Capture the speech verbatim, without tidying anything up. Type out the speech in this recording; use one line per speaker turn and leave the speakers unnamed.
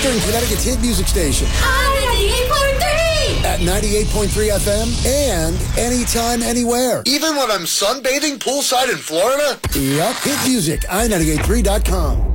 Eastern Connecticut's hit music station.
ninety-eight point three!
At ninety-eight point three F M and anytime, anywhere.
Even when I'm sunbathing poolside in Florida?
Yup, hit music, i ninety-eight point three dot com.